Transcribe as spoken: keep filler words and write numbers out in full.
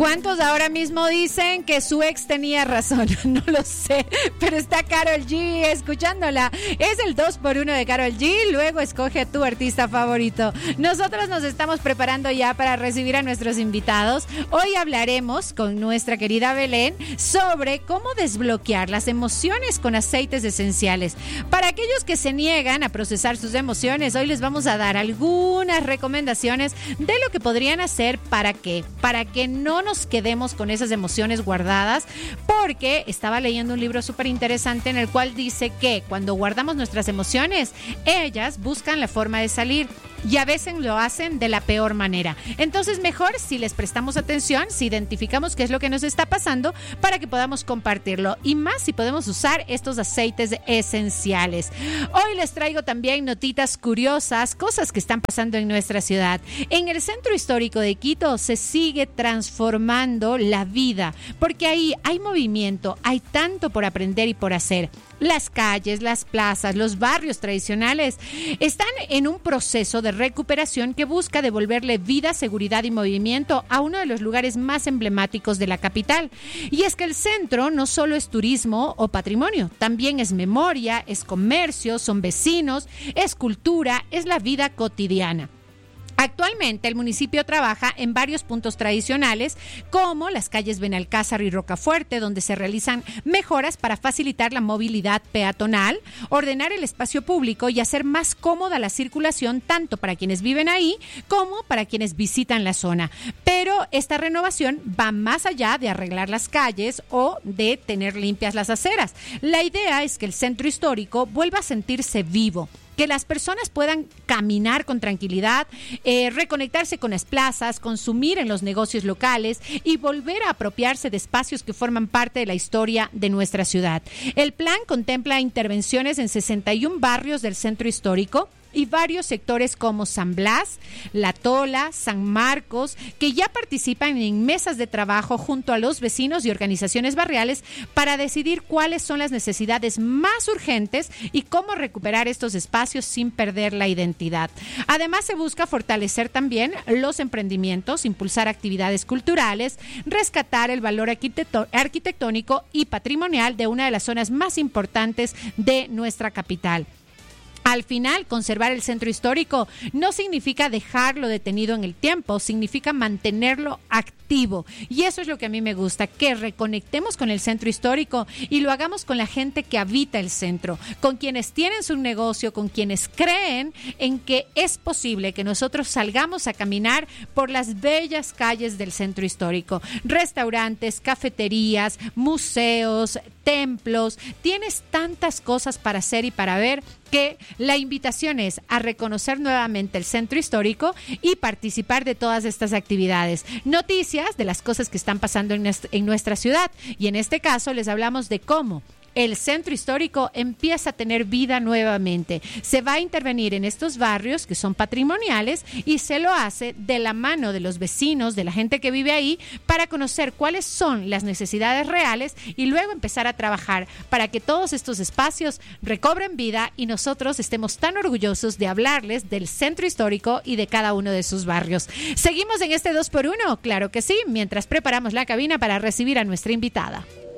¿Cuántos ahora mismo dicen que su ex tenía razón? No lo sé, pero está Karol G escuchándola. Es el dos por uno de Karol G, luego escoge a tu artista favorito. Nosotros nos estamos preparando ya para recibir a nuestros invitados. Hoy hablaremos con nuestra querida Belén sobre cómo desbloquear las emociones con aceites esenciales. Para aquellos que se niegan a procesar sus emociones, hoy les vamos a dar algunas recomendaciones de lo que podrían hacer para que, para que no nos quedemos con esas emociones guardadas, porque estaba leyendo un libro súper interesante en el cual dice que cuando guardamos nuestras emociones, ellas buscan la forma de salir. Y a veces lo hacen de la peor manera. Entonces, mejor si les prestamos atención, si identificamos qué es lo que nos está pasando, para que podamos compartirlo. Y más si podemos usar estos aceites esenciales. Hoy les traigo también notitas curiosas, cosas que están pasando en nuestra ciudad. En el centro histórico de Quito se sigue transformando la vida, porque ahí hay movimiento, hay tanto por aprender y por hacer. Las calles, las plazas, los barrios tradicionales están en un proceso de recuperación que busca devolverle vida, seguridad y movimiento a uno de los lugares más emblemáticos de la capital. Y es que el centro no solo es turismo o patrimonio, también es memoria, es comercio, son vecinos, es cultura, es la vida cotidiana. Actualmente el municipio trabaja en varios puntos tradicionales como las calles Benalcázar y Rocafuerte, donde se realizan mejoras para facilitar la movilidad peatonal, ordenar el espacio público y hacer más cómoda la circulación tanto para quienes viven ahí como para quienes visitan la zona. Pero esta renovación va más allá de arreglar las calles o de tener limpias las aceras. La idea es que el centro histórico vuelva a sentirse vivo, que las personas puedan caminar con tranquilidad, eh, reconectarse con las plazas, consumir en los negocios locales y volver a apropiarse de espacios que forman parte de la historia de nuestra ciudad. El plan contempla intervenciones en sesenta y un barrios del centro histórico y varios sectores como San Blas, La Tola, San Marcos, que ya participan en mesas de trabajo junto a los vecinos y organizaciones barriales para decidir cuáles son las necesidades más urgentes y cómo recuperar estos espacios sin perder la identidad. Además, se busca fortalecer también los emprendimientos, impulsar actividades culturales, rescatar el valor arquitecto- arquitectónico y patrimonial de una de las zonas más importantes de nuestra capital. Al final, conservar el centro histórico no significa dejarlo detenido en el tiempo, significa mantenerlo activo. Y eso es lo que a mí me gusta, que reconectemos con el centro histórico y lo hagamos con la gente que habita el centro, con quienes tienen su negocio, con quienes creen en que es posible que nosotros salgamos a caminar por las bellas calles del centro histórico. Restaurantes, cafeterías, museos, templos, tienes tantas cosas para hacer y para ver que la invitación es a reconocer nuevamente el centro histórico y participar de todas estas actividades. Noticias de las cosas que están pasando en nuestra, en nuestra ciudad, y en este caso les hablamos de cómo el centro histórico empieza a tener vida nuevamente. Se va a intervenir en estos barrios que son patrimoniales y se lo hace de la mano de los vecinos, de la gente que vive ahí, para conocer cuáles son las necesidades reales y luego empezar a trabajar para que todos estos espacios recobren vida y nosotros estemos tan orgullosos de hablarles del centro histórico y de cada uno de sus barrios. ¿Seguimos en este dos por uno? Claro que sí, mientras preparamos la cabina para recibir a nuestra invitada.